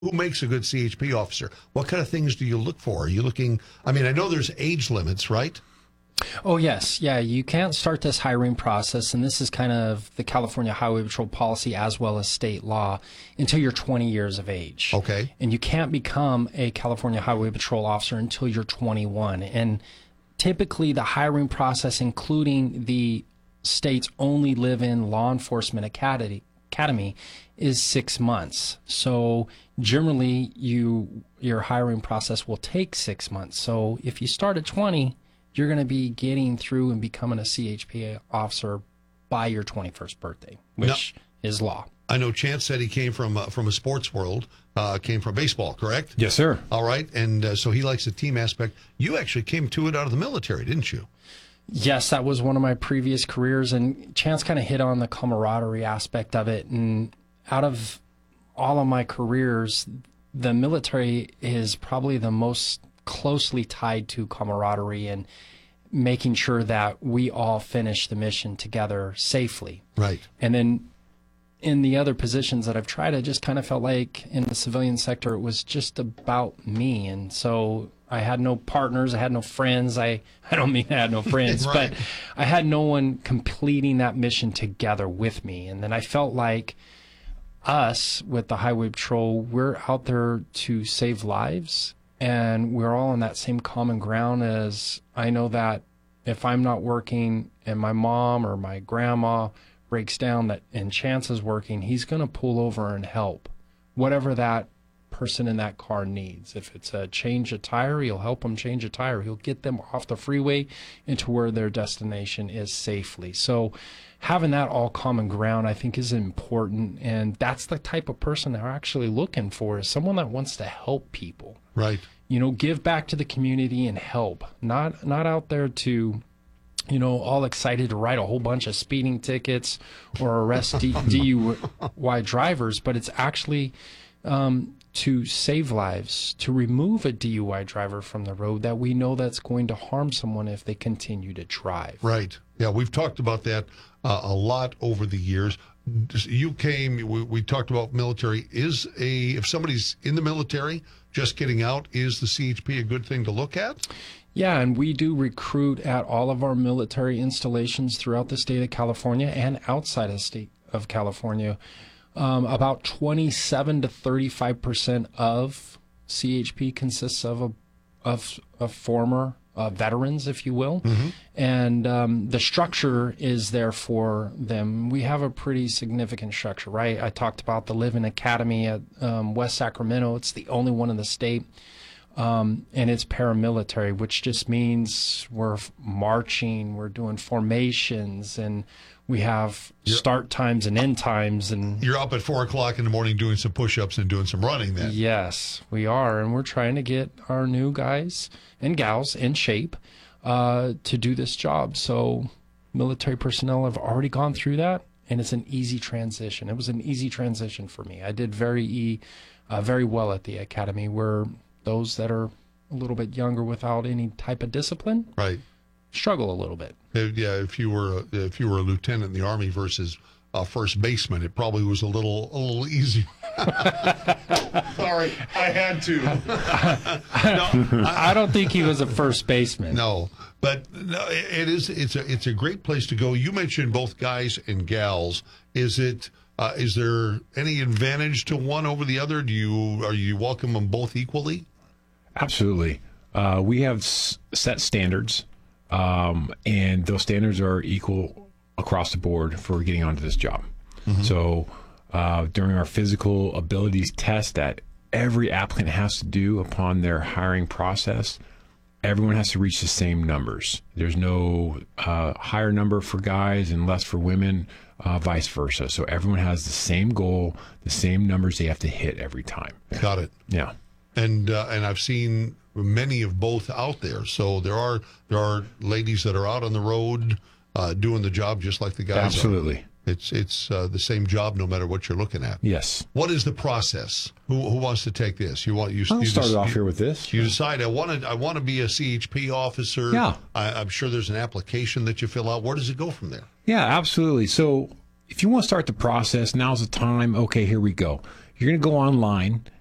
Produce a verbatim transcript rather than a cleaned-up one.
Who makes a good C H P officer? What kind of things do you look for? Are you looking, I mean, I know there's age limits, right? Oh, yes. Yeah, you can't start this hiring process, and this is kind of the California Highway Patrol policy as well as state law, until you're twenty years of age. Okay. And you can't become a California Highway Patrol officer until you're twenty-one. And typically the hiring process, including the state's only live-in law enforcement academy, academy is six months. So generally, you your hiring process will take six months. So if you start at twenty, you're going to be getting through and becoming a C H P officer by your twenty-first birthday, which no, is law. I know Chance said he came from uh, from a sports world, uh, came from baseball, correct? Yes, sir. All right, and uh, so he likes the team aspect. You actually came to it out of the military, didn't you? Yes, that was one of my previous careers, and Chance kind of hit on the camaraderie aspect of it. And out of all of my careers, the military is probably the most closely tied to camaraderie and making sure that we all finish the mission together safely. Right. And then in the other positions that I've tried, I just kind of felt like in the civilian sector, it was just about me. And so I had no partners. I had no friends. I, I don't mean I had no friends, right. but I had no one completing that mission together with me. And then I felt like us with the Highway Patrol, we're out there to save lives. And we're all on that same common ground as I know that if I'm not working and my mom or my grandma breaks down that and Chance is working, he's going to pull over and help whatever that person in that car needs. If it's a change a tire, he'll help them change a tire. He'll get them off the freeway into where their destination is safely. So having that all common ground, I think, is important. And that's the type of person they're actually looking for, is someone that wants to help people. Right. You know, give back to the community and help. Not not out there to, you know, all excited to write a whole bunch of speeding tickets or arrest D- DUI drivers, but it's actually um, to save lives, to remove a D U I driver from the road that we know that's going to harm someone if they continue to drive. Right. Yeah, we've talked about that uh, a lot over the years. You came, we, we talked about military. Is a, if somebody's in the military, just getting out, is the C H P a good thing to look at? Yeah, and we do recruit at all of our military installations throughout the state of California and outside of the state of California. Um, about twenty-seven to thirty-five percent of C H P consists of a, of, of former uh, veterans, if you will. Mm-hmm. And um, the structure is there for them. We have a pretty significant structure, right? I talked about the Live-In Academy at um, West Sacramento. It's the only one in the state. Um, and it's paramilitary, which just means we're marching, we're doing formations, and we have you're, start times and end times. And you're up at four o'clock in the morning doing some push-ups and doing some running then. Yes, we are. And we're trying to get our new guys and gals in shape uh, to do this job. So military personnel have already gone through that, and it's an easy transition. It was an easy transition for me. I did very, uh, very well at the academy, where those that are a little bit younger without any type of discipline, right, struggle a little bit. Yeah, if you were a, if you were a lieutenant in the Army versus a first baseman, it probably was a little a little easier. Sorry, I had to. no, I, I don't think he was a first baseman. No, but no, it is. It's a it's a great place to go. You mentioned both guys and gals. Is it? Uh, is there any advantage to one over the other? Do you are you welcome them both equally? Absolutely. Uh, we have s- set standards, um, and those standards are equal across the board for getting onto this job. Mm-hmm. So uh, during our physical abilities test that every applicant has to do upon their hiring process, everyone has to reach the same numbers. There's no uh, higher number for guys and less for women, uh, vice versa. So everyone has the same goal, the same numbers they have to hit every time. Got it. Yeah. And uh, and I've seen many of both out there. So there are there are ladies that are out on the road uh, doing the job just like the guys. Absolutely. Are. It's it's uh, the same job no matter what you're looking at. Yes. What is the process? Who who wants to take this? You want you? I'll you start just, off you, here with this. You decide I want to I want to be a C H P officer. Yeah. I, I'm sure there's an application that you fill out. Where does it go from there? Yeah, absolutely. So if you want to start the process, now's the time. Okay, here we go. You're going to go online